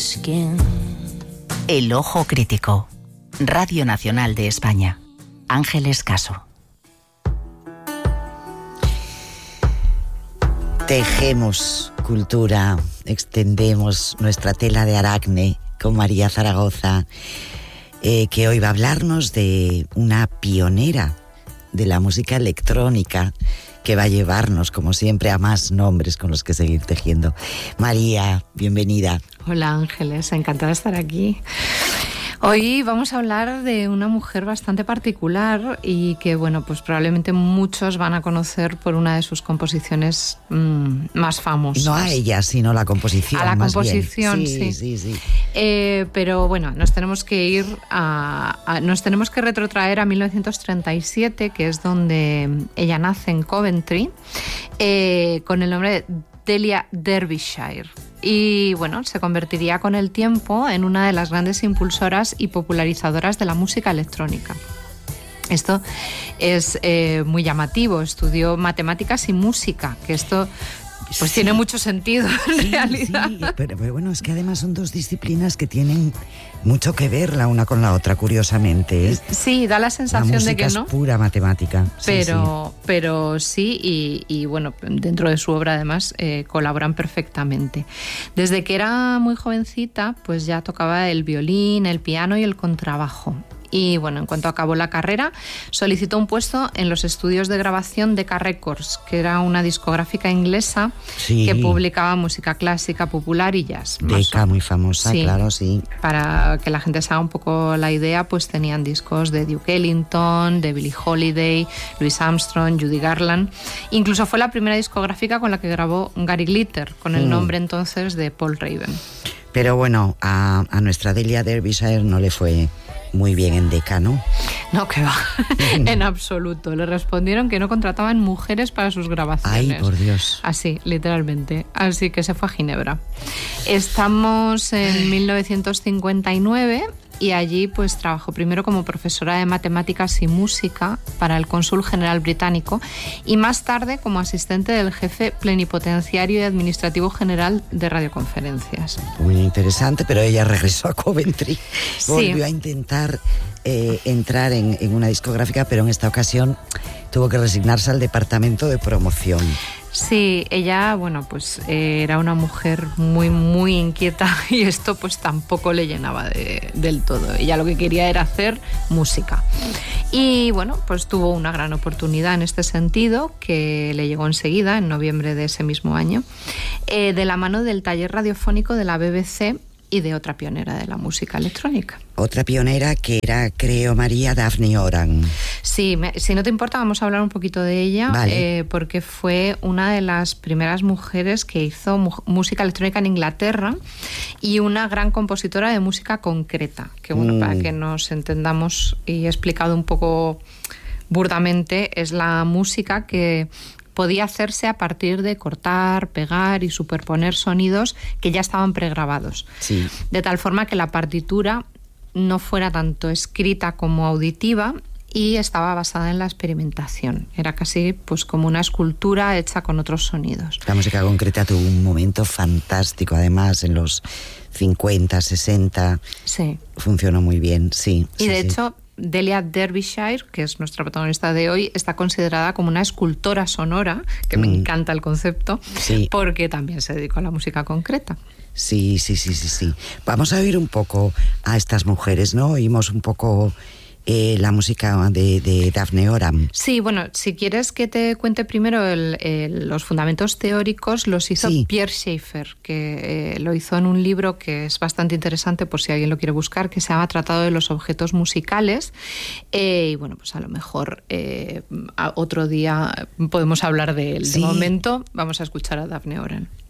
skin. El ojo crítico. Radio Nacional de España. Ángeles Caso. Tejemos cultura, extendemos nuestra tela de aragne con María Zaragoza, que hoy va a hablarnos de una pionera de la música electrónica que va a llevarnos, como siempre, a más nombres con los que seguir tejiendo. María, bienvenida. Hola Ángeles, encantada de estar aquí. Hoy vamos a hablar de una mujer bastante particular y que, bueno, pues probablemente muchos van a conocer por una de sus composiciones más famosas. No a ella, sino a la composición. A la más composición, bien. sí. Pero bueno, nos tenemos que retrotraer a 1937, que es donde ella nace en Coventry, con el nombre de Delia Derbyshire. Y bueno, se convertiría con el tiempo en una de las grandes impulsoras y popularizadoras de la música electrónica. Esto es muy llamativo. Estudió matemáticas y música, que esto pues tiene mucho sentido en realidad. Sí, pero bueno, es que además son dos disciplinas que tienen mucho que ver la una con la otra, curiosamente. Sí, da la sensación de que no. La música es pura matemática. Pero sí, y bueno, dentro de su obra además colaboran perfectamente. Desde que era muy jovencita, pues ya tocaba el violín, el piano y el contrabajo. Y bueno, en cuanto acabó la carrera, solicitó un puesto en los estudios de grabación Decca Records, que era una discográfica inglesa que publicaba música clásica, popular y jazz. Decca, muy famosa, sí, claro, sí. Para que la gente se haga un poco la idea, pues tenían discos de Duke Ellington, de Billie Holiday, Louis Armstrong, Judy Garland. Incluso fue la primera discográfica con la que grabó Gary Glitter, con el nombre entonces de Paul Raven. Pero bueno, a nuestra Delia Derbyshire no le fue muy bien en Decca, ¿no? No, que va, en absoluto. Le respondieron que no contrataban mujeres para sus grabaciones. Ay, por Dios. Así, literalmente. Así que se fue a Ginebra. Estamos en 1959 y allí pues trabajó primero como profesora de matemáticas y música para el cónsul general británico y más tarde como asistente del jefe plenipotenciario y administrativo general de radioconferencias. Muy interesante, pero ella regresó a Coventry. Sí. Volvió a intentar entrar en una discográfica, pero en esta ocasión tuvo que resignarse al departamento de promoción. Sí, ella, bueno, pues era una mujer muy, muy inquieta y esto pues tampoco le llenaba del todo. Ella lo que quería era hacer música. Y bueno, pues tuvo una gran oportunidad en este sentido que le llegó enseguida, en noviembre de ese mismo año, de la mano del taller radiofónico de la BBC y de otra pionera de la música electrónica. Otra pionera que era, creo, María Daphne Oram. Sí, si no te importa vamos a hablar un poquito de ella, vale. Porque fue una de las primeras mujeres que hizo música electrónica en Inglaterra y una gran compositora de música concreta, que bueno, para que nos entendamos y he explicado un poco burdamente, es la música que podía hacerse a partir de cortar, pegar y superponer sonidos que ya estaban pregrabados. Sí. De tal forma que la partitura no fuera tanto escrita como auditiva y estaba basada en la experimentación. Era casi pues como una escultura hecha con otros sonidos. La música concreta tuvo un momento fantástico, además, en los 50, 60. Sí. Funcionó muy bien, sí. Y de hecho, Delia Derbyshire, que es nuestra protagonista de hoy, está considerada como una escultora sonora, que me encanta el concepto, porque también se dedicó a la música concreta. Sí. Vamos a oír un poco a estas mujeres, ¿no? Oímos un poco la música de Daphne Oram. Sí, bueno, si quieres que te cuente primero los fundamentos teóricos, los hizo Pierre Schaeffer, que lo hizo en un libro que es bastante interesante por si alguien lo quiere buscar, que se llama Tratado de los objetos musicales. Y bueno, pues a lo mejor otro día podemos hablar de él. De momento vamos a escuchar a Daphne Oram.